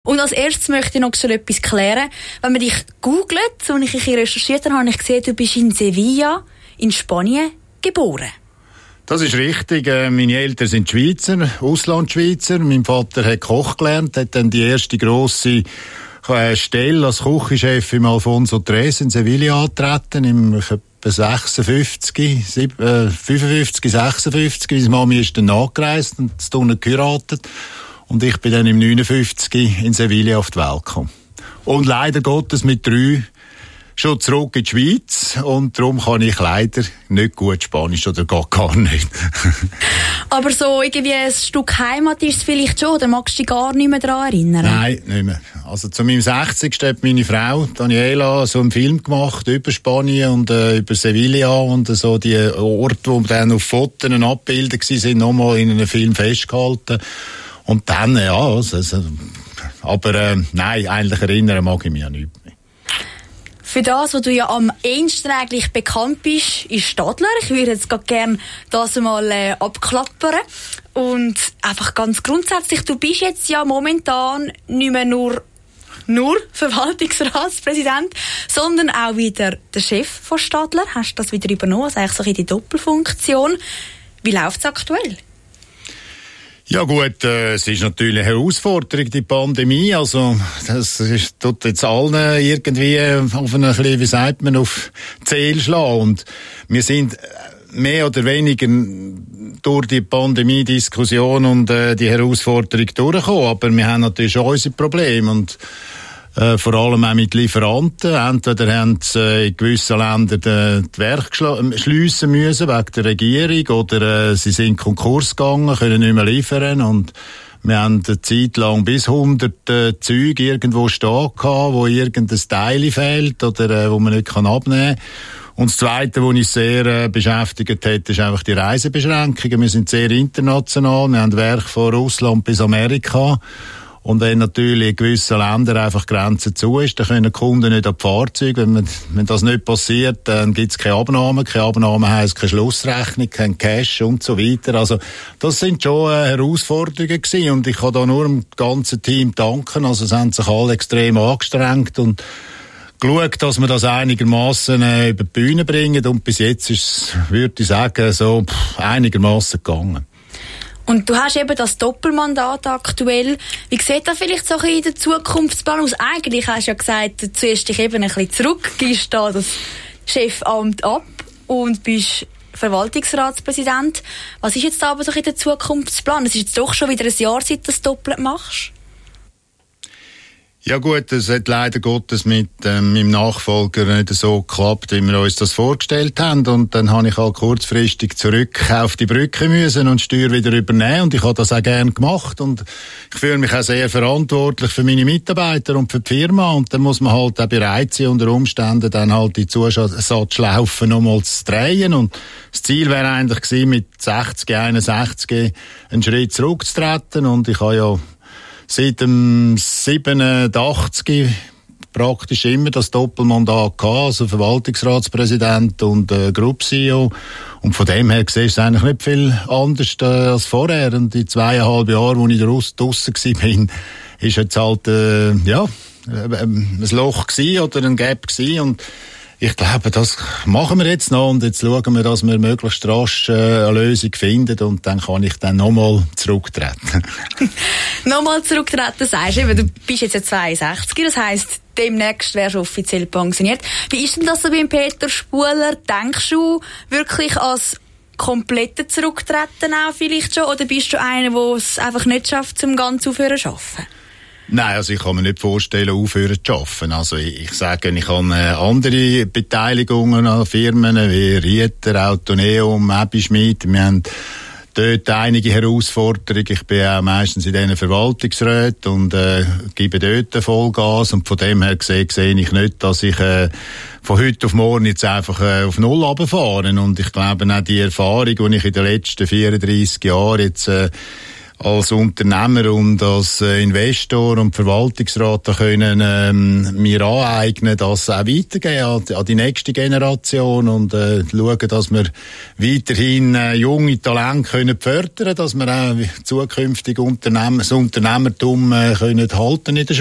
Und als erstes möchte ich noch so etwas klären. Wenn man dich googelt, so ich ein bisschen recherchiert habe, habe ich gesehen, du bist in Sevilla, in Spanien, geboren. Das ist richtig. Meine Eltern sind Schweizer, Auslandschweizer. Mein Vater hat Koch gelernt, hat dann die erste grosse Stelle als Küchenchef im Alfonso Tres in Sevilla angetreten, im etwa 55, 56. Meine Mami ist dann nachgereist und hat unten geheiratet. Und ich bin dann im 59 in Sevilla auf die Welt gekommen. Und leider Gottes mit 3 schon zurück in die Schweiz. Und darum kann ich leider nicht gut Spanisch oder gar nicht. Aber so irgendwie ein Stück Heimat ist es vielleicht schon, oder magst du dich gar nicht mehr daran erinnern? Nein, nicht mehr. Also zu meinem 60. hat meine Frau, Daniela, so einen Film gemacht über Spanien und über Sevilla und so die Orte, die dann auf Fotos abgebildet waren, nochmal in einem Film festgehalten. Und dann, ja, nein, eigentlich erinnern mag ich mich an nichts mehr. Für das, was du ja am ehesten eigentlich bekannt bist, ist Stadler. Ich würde jetzt gerne das mal abklappern. Und einfach ganz grundsätzlich, du bist jetzt ja momentan nicht mehr nur Verwaltungsratspräsident, sondern auch wieder der Chef von Stadler. Hast du das wieder übernommen? Also eigentlich so in die Doppelfunktion. Wie läuft es aktuell? Ja gut, es ist natürlich eine Herausforderung, die Pandemie. Also tut jetzt allen irgendwie auf eine, wie sagt man, auf die Seele schlagen. Und wir sind mehr oder weniger durch die Pandemie-Diskussion und die Herausforderung durchgekommen. Aber wir haben natürlich schon unsere Probleme und vor allem auch mit Lieferanten. Entweder haben sie in gewissen Ländern die Werke schliessen müssen wegen der Regierung oder sie sind Konkurs gegangen, können nicht mehr liefern. Und wir haben eine Zeit lang bis 100 Züge irgendwo stehen gehabt, wo irgendein Teil fehlt oder wo man nicht abnehmen kann. Und das Zweite, was uns sehr beschäftigt hat, ist einfach die Reisebeschränkungen. Wir sind sehr international. Wir haben Werke von Russland bis Amerika. Und wenn natürlich in gewissen Ländern einfach Grenzen zu ist, dann können die Kunden nicht an die Fahrzeuge. Wenn das nicht passiert, dann gibt es keine Abnahme. Keine Abnahme heisst keine Schlussrechnung, kein Cash und so weiter. Also, das sind schon Herausforderungen gewesen. Und ich kann da nur dem ganzen Team danken. Also, es haben sich alle extrem angestrengt und geschaut, dass wir das einigermaßen über die Bühne bringen. Und bis jetzt ist es, würde ich sagen, so einigermaßen gegangen. Und du hast eben das Doppelmandat aktuell. Wie sieht das vielleicht so in der Zukunftsplan aus? Eigentlich hast du ja gesagt, du ziehst dich eben ein bisschen zurück, gibst da das Chefamt ab und bist Verwaltungsratspräsident. Was ist jetzt aber so in der Zukunftsplan? Es ist jetzt doch schon wieder ein Jahr, seit du das doppelt machst. Ja gut, es hat leider Gottes mit meinem Nachfolger nicht so geklappt, wie wir uns das vorgestellt haben. Und dann habe ich halt kurzfristig zurück auf die Brücke müssen und die Steuer wieder übernehmen. Und ich habe das auch gerne gemacht. Und ich fühle mich auch sehr verantwortlich für meine Mitarbeiter und für die Firma. Und dann muss man halt auch bereit sein, unter Umständen dann halt die Zusatzschlaufen nochmal zu drehen. Und das Ziel wäre eigentlich gewesen, mit 60, 61 einen Schritt zurückzutreten. Und ich habe ja seit dem 87 praktisch immer das Doppelmandat gehabt, also Verwaltungsratspräsident und Group CEO. Und von dem her gesehen ist es eigentlich nicht viel anders als vorher. Und die 2,5 Jahre, wo ich draussen war, ist jetzt halt, ein Loch gewesen oder ein Gap gewesen. Und ich glaube, das machen wir jetzt noch und jetzt schauen wir, dass wir möglichst rasch eine Lösung finden und dann kann ich dann nochmal zurücktreten. Nochmal zurücktreten, sagst du, du bist jetzt ja 62, das heisst, demnächst wärst du offiziell pensioniert. Wie ist denn das so beim Peter Spuhler? Denkst du wirklich als komplette Zurücktreten auch vielleicht schon oder bist du einer, der es einfach nicht schafft, zum ganz aufhören zu arbeiten? Nein, also ich kann mir nicht vorstellen, aufhören zu arbeiten. Also ich sage, ich habe andere Beteiligungen an Firmen wie Rieter, Autoneum, Ebischmidt. Wir haben dort einige Herausforderungen. Ich bin auch meistens in diesen Verwaltungsräten und gebe dort Vollgas. Und von dem her sehe ich nicht, dass ich von heute auf morgen jetzt einfach auf Null runterfahre. Und ich glaube auch die Erfahrung, die ich in den letzten 34 Jahren jetzt als Unternehmer und als Investor und Verwaltungsrat da können mir aneignen, das auch weitergeben an die nächste Generation und schauen, dass wir weiterhin junge Talente können fördern, dass wir auch zukünftig das Unternehmertum können halten in der Schweiz.